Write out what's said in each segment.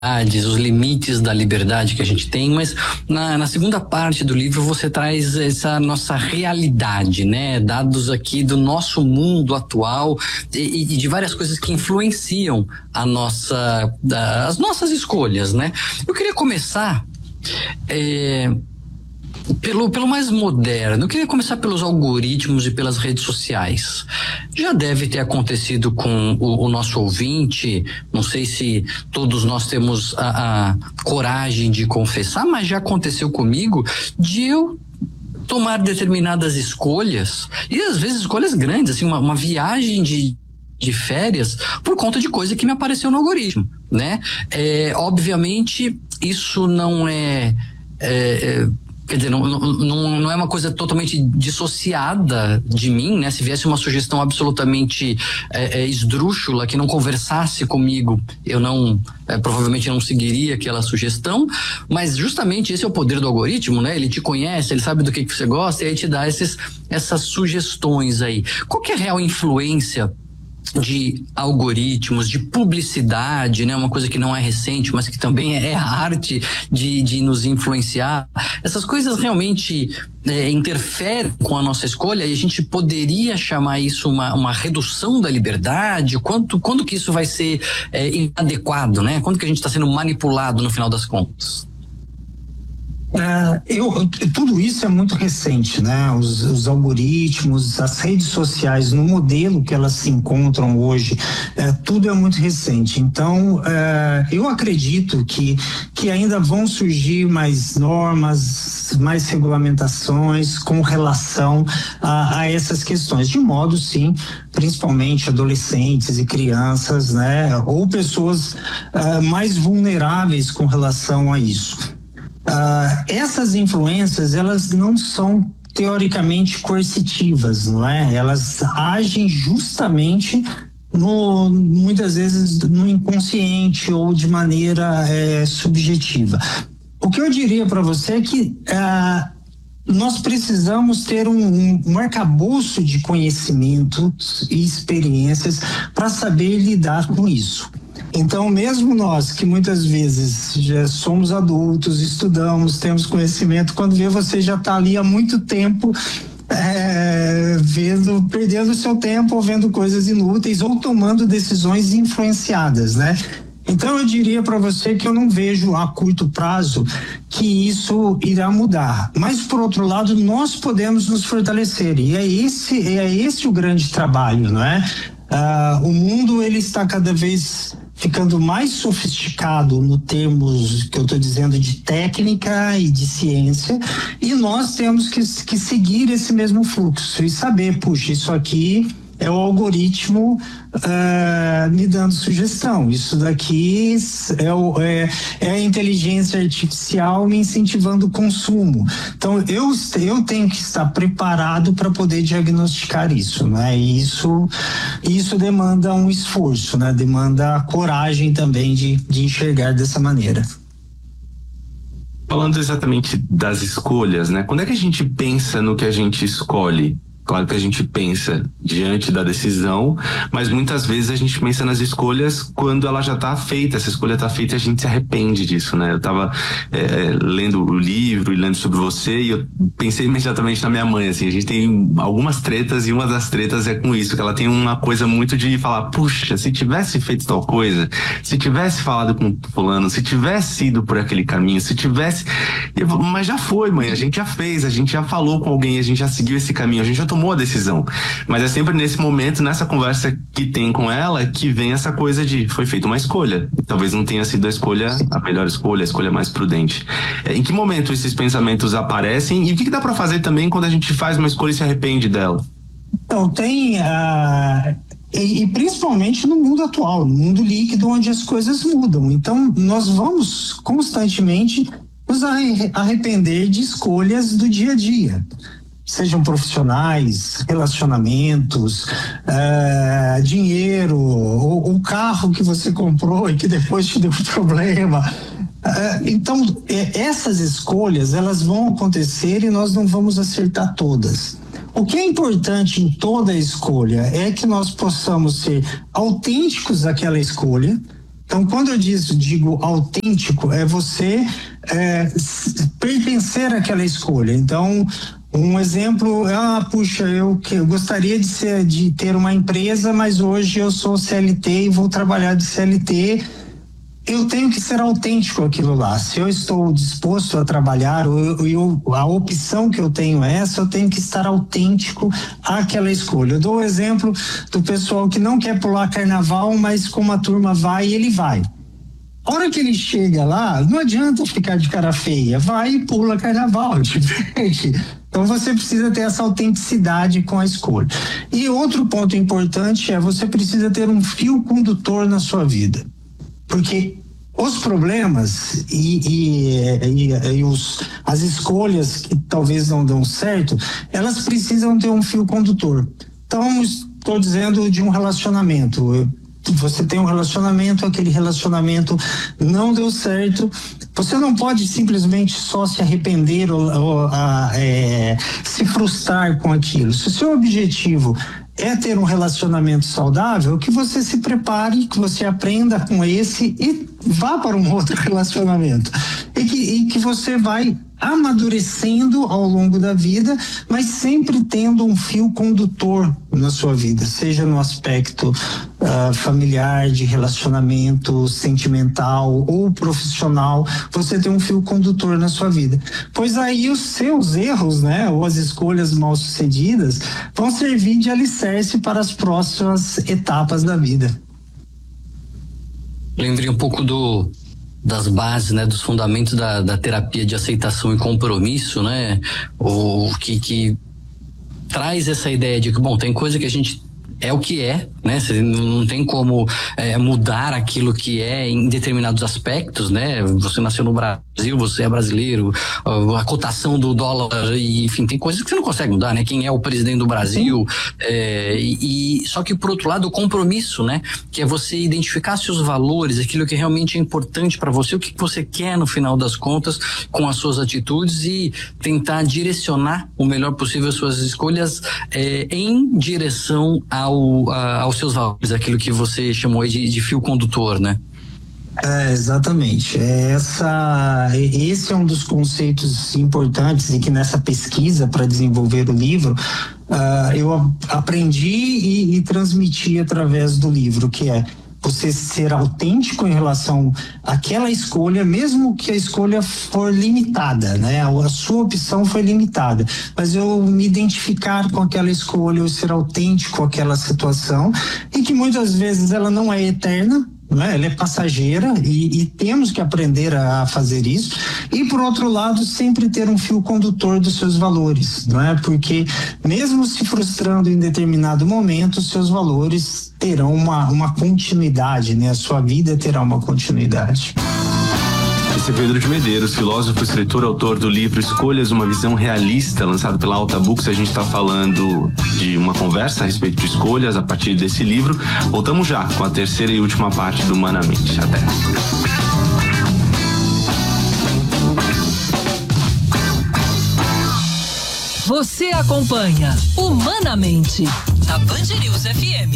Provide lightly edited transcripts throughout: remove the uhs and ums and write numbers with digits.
os limites da liberdade que a gente tem, mas na segunda parte do livro você traz essa nossa realidade, né? Dados aqui do nosso mundo atual e de várias coisas que influenciam as nossas escolhas, né? Eu queria começar pelo mais moderno. Eu queria começar pelos algoritmos e pelas redes sociais. Já deve ter acontecido com o nosso ouvinte, não sei se todos nós temos a coragem de confessar, mas já aconteceu comigo de eu tomar determinadas escolhas, e às vezes escolhas grandes, assim, uma viagem de férias por conta de coisa que me apareceu no algoritmo, né? Obviamente isso não quer dizer, não é uma coisa totalmente dissociada de mim, né? Se viesse uma sugestão absolutamente esdrúxula, que não conversasse comigo, eu provavelmente não seguiria aquela sugestão, mas justamente esse é o poder do algoritmo, né? Ele te conhece, ele sabe do que você gosta e aí te dá essas sugestões aí. Qual que é a real influência de algoritmos, de publicidade, né? Uma coisa que não é recente, mas que também é a arte de nos influenciar. Essas coisas realmente interferem com a nossa escolha e a gente poderia chamar isso uma redução da liberdade? Quando que isso vai ser inadequado, né? Quando que a gente está sendo manipulado no final das contas? Tudo isso é muito recente, né? Os algoritmos, as redes sociais, no modelo que elas se encontram hoje, tudo é muito recente. Então, eu acredito que ainda vão surgir mais normas, mais regulamentações com relação a essas questões, de modo, sim, principalmente adolescentes e crianças, né? Ou pessoas mais vulneráveis com relação a isso. Essas influências, elas não são teoricamente coercitivas, não é? Elas agem justamente muitas vezes no inconsciente ou de maneira subjetiva. O que eu diria para você é que nós precisamos ter um arcabouço de conhecimentos e experiências para saber lidar com isso. Então, mesmo nós que muitas vezes já somos adultos, estudamos, temos conhecimento, quando vê você já está ali há muito tempo perdendo o seu tempo ou vendo coisas inúteis ou tomando decisões influenciadas, né? Então eu diria para você que eu não vejo a curto prazo que isso irá mudar, mas por outro lado nós podemos nos fortalecer e é esse o grande trabalho, não é? O mundo ele está cada vez ficando mais sofisticado no termos que eu estou dizendo de técnica e de ciência, e nós temos que seguir esse mesmo fluxo e saber, puxa, isso aqui é o algoritmo me dando sugestão, isso daqui é a inteligência artificial me incentivando o consumo. Então eu tenho que estar preparado para poder diagnosticar isso, né? E isso demanda um esforço, né? Demanda coragem também de enxergar dessa maneira. Falando exatamente das escolhas, né? Quando é que a gente pensa no que a gente escolhe? Claro que a gente pensa diante da decisão, mas muitas vezes a gente pensa nas escolhas quando ela já está feita, essa escolha está feita e a gente se arrepende disso, né? Eu estava lendo o livro e lendo sobre você e eu pensei imediatamente na minha mãe, assim, a gente tem algumas tretas e uma das tretas é com isso, que ela tem uma coisa muito de falar, puxa, se tivesse feito tal coisa, se tivesse falado com fulano, se tivesse ido por aquele caminho, se tivesse... Mas já foi, mãe, a gente já fez, a gente já falou com alguém, a gente já seguiu esse caminho, a gente já tomou a decisão, mas é sempre nesse momento, nessa conversa que tem com ela, que vem essa coisa de foi feita uma escolha, talvez não tenha sido a melhor escolha, a escolha mais prudente. Em que momento esses pensamentos aparecem e o que dá para fazer também quando a gente faz uma escolha e se arrepende dela? Então tem e principalmente no mundo atual, no mundo líquido onde as coisas mudam, então nós vamos constantemente nos arrepender de escolhas do dia a dia, sejam profissionais, relacionamentos, dinheiro, ou o carro que você comprou e que depois te deu problema. Então, essas escolhas, elas vão acontecer e nós não vamos acertar todas. O que é importante em toda a escolha é que nós possamos ser autênticos àquela escolha, Então, quando eu digo autêntico, é você pertencer àquela escolha. Então, um exemplo, puxa, eu gostaria de ter uma empresa, mas hoje eu sou CLT e vou trabalhar de CLT. Eu tenho que ser autêntico aquilo lá. Se eu estou disposto a trabalhar, a opção que eu tenho é essa, eu tenho que estar autêntico àquela escolha. Eu dou o exemplo do pessoal que não quer pular carnaval, mas como a turma vai, ele vai. A hora que ele chega lá, não adianta ficar de cara feia, vai e pula carnaval, diferente. Então você precisa ter essa autenticidade com a escolha. E outro ponto importante é você precisa ter um fio condutor na sua vida. Porque os problemas as escolhas que talvez não dão certo, elas precisam ter um fio condutor. Então, estou dizendo de um relacionamento. Você tem um relacionamento, aquele relacionamento não deu certo, você não pode simplesmente só se arrepender ou se frustrar com aquilo. Se o seu objetivo é ter um relacionamento saudável, que você se prepare, que você aprenda com esse e vá para um outro relacionamento. E que você vai amadurecendo ao longo da vida, mas sempre tendo um fio condutor na sua vida, seja no aspecto familiar, de relacionamento sentimental ou profissional, você tem um fio condutor na sua vida. Pois aí os seus erros, né, ou as escolhas mal sucedidas vão servir de alicerce para as próximas etapas da vida. Lembrei um pouco das bases, né, dos fundamentos da terapia de aceitação e compromisso, né, o que traz essa ideia de que, bom, tem coisa que a gente é o que é, né? Você não tem como mudar aquilo que é em determinados aspectos, né? Você nasceu no Brasil, você é brasileiro, a cotação do dólar, enfim, tem coisas que você não consegue mudar, né? Quem é o presidente do Brasil, só que por outro lado o compromisso, né? Que é você identificar seus valores, aquilo que realmente é importante para você, o que você quer no final das contas com as suas atitudes e tentar direcionar o melhor possível as suas escolhas em direção aos seus valores, aquilo que você chamou de fio condutor, né? Exatamente. Esse é um dos conceitos importantes e que nessa pesquisa para desenvolver o livro eu aprendi e transmiti através do livro, que é você ser autêntico em relação àquela escolha, mesmo que a escolha for limitada, né? A sua opção foi limitada, mas eu me identificar com aquela escolha, eu ser autêntico com aquela situação, e que muitas vezes ela não é eterna, né? Ela é passageira e temos que aprender a fazer isso. E por outro lado, sempre ter um fio condutor dos seus valores, não é? Porque mesmo se frustrando em determinado momento, seus valores terão uma continuidade, né? A sua vida terá uma continuidade. Esse é Pedro de Medeiros, filósofo, escritor, autor do livro Escolhas, uma visão realista, lançado pela Alta Books. A gente está falando de uma conversa a respeito de escolhas a partir desse livro. Voltamos já com a terceira e última parte do Humanamente. Até. Você acompanha Humanamente na Band News FM.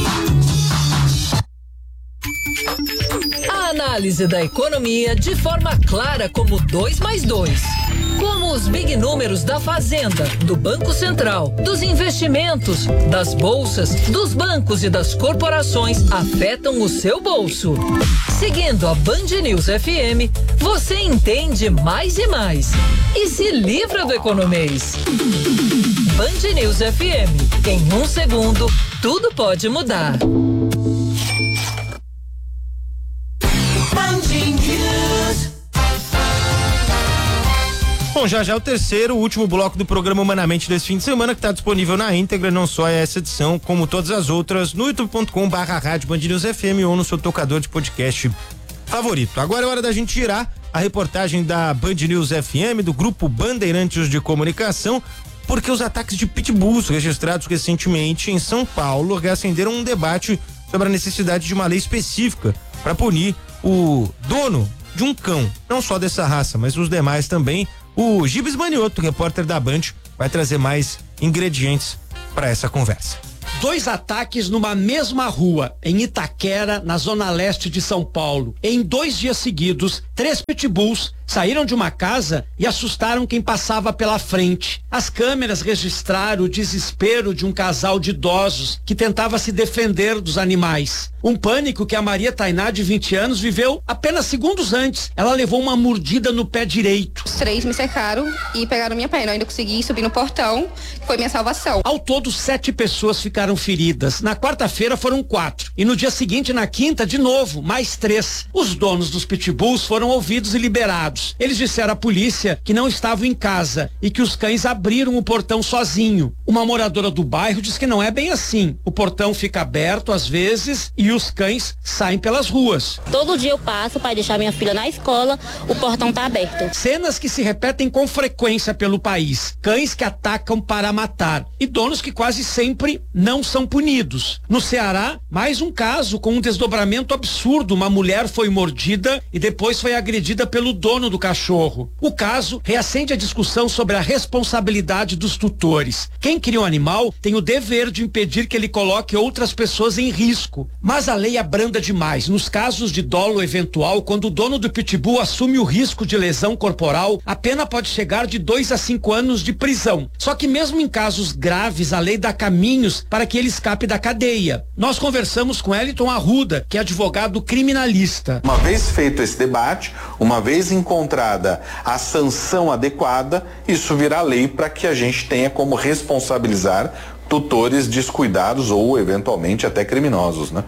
A análise da economia de forma clara como 2+2. Como os big números da Fazenda, do Banco Central, dos investimentos, das bolsas, dos bancos e das corporações afetam o seu bolso. Seguindo a Band News FM, você entende mais e mais. E se livra do economês. Band News FM. Em 1 segundo, tudo pode mudar. Bom, já o terceiro, último bloco do programa Humanamente desse fim de semana, que está disponível na íntegra, não só essa edição, como todas as outras, no youtube.com/rádio Band News FM ou no seu tocador de podcast favorito. Agora é hora da gente tirar a reportagem da Band News FM, do grupo Bandeirantes de Comunicação, porque os ataques de pitbulls registrados recentemente em São Paulo reacenderam um debate sobre a necessidade de uma lei específica para punir o dono de um cão, não só dessa raça, mas os demais também. O Gibes Manioto, repórter da Band, vai trazer mais ingredientes para essa conversa. 2 ataques numa mesma rua, em Itaquera, na zona leste de São Paulo. Em 2 dias seguidos, 3 pitbulls saíram de uma casa e assustaram quem passava pela frente. As câmeras registraram o desespero de um casal de idosos que tentava se defender dos animais. Um pânico que a Maria Tainá, de 20 anos, viveu apenas segundos antes. Ela levou uma mordida no pé direito. Os 3 me cercaram e pegaram minha perna. Eu ainda consegui subir no portão, que foi minha salvação. Ao todo, 7 pessoas ficaram feridas. Na quarta-feira foram 4. E no dia seguinte, na quinta, de novo, mais 3. Os donos dos pitbulls foram ouvidos e liberados. Eles disseram à polícia que não estavam em casa e que os cães abriram o portão sozinho. Uma moradora do bairro diz que não é bem assim. O portão fica aberto às vezes e os cães saem pelas ruas. Todo dia eu passo para deixar minha filha na escola, o portão tá aberto. Cenas que se repetem com frequência pelo país. Cães que atacam para matar e donos que quase sempre não são punidos. No Ceará, mais um caso com um desdobramento absurdo. Uma mulher foi mordida e depois foi agredida pelo dono do cachorro. O caso reacende a discussão sobre a responsabilidade dos tutores. Quem cria um animal tem o dever de impedir que ele coloque outras pessoas em risco. Mas a lei abranda demais. Nos casos de dolo eventual, quando o dono do pitbull assume o risco de lesão corporal, a pena pode chegar de 2 a 5 anos de prisão. Só que mesmo em casos graves, a lei dá caminhos para que ele escape da cadeia. Nós conversamos com Eliton Arruda, que é advogado criminalista. Uma vez feito esse debate, uma vez encontrada a sanção adequada, isso virá lei para que a gente tenha como responsabilizar tutores descuidados ou eventualmente até criminosos, né?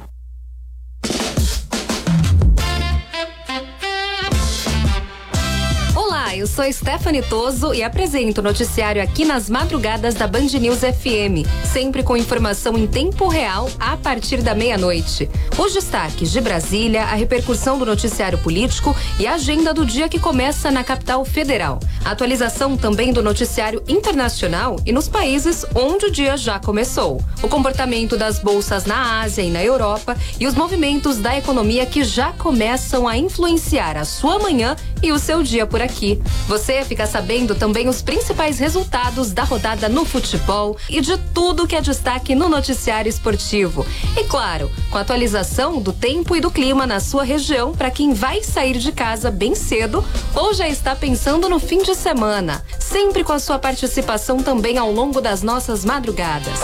Eu sou Stephanie Toso e apresento o noticiário aqui nas madrugadas da Band News FM, sempre com informação em tempo real a partir da meia-noite. Os destaques de Brasília, a repercussão do noticiário político e a agenda do dia que começa na capital federal. A atualização também do noticiário internacional e nos países onde o dia já começou. O comportamento das bolsas na Ásia e na Europa e os movimentos da economia que já começam a influenciar a sua manhã e o seu dia por aqui. Você fica sabendo também os principais resultados da rodada no futebol e de tudo que é destaque no noticiário esportivo. E claro, com a atualização do tempo e do clima na sua região para quem vai sair de casa bem cedo ou já está pensando no fim de semana. Sempre com a sua participação também ao longo das nossas madrugadas.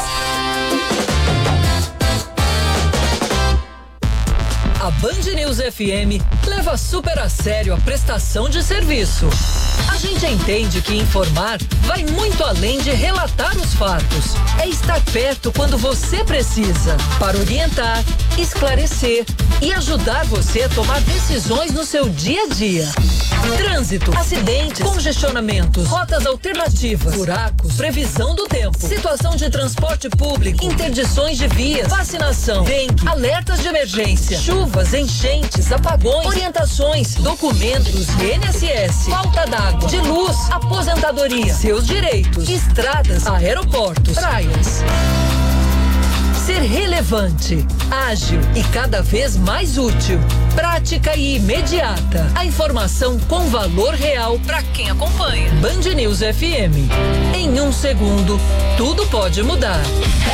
A Band News FM leva super a sério a prestação de serviço. A gente entende que informar vai muito além de relatar os fatos. É estar perto quando você precisa, para orientar, esclarecer e ajudar você a tomar decisões no seu dia a dia. Trânsito, acidentes, congestionamentos, rotas alternativas, buracos, previsão do tempo, situação de transporte público, interdições de vias, vacinação, dengue, alertas de emergência, chuvas, enchentes, apagões, orientações, documentos, INSS, falta d'água, de luz, aposentadoria, seus direitos, estradas, aeroportos, praias. Ser relevante, ágil e cada vez mais útil. Prática e imediata. A informação com valor real para quem acompanha. Band News FM. Em 1 segundo, tudo pode mudar.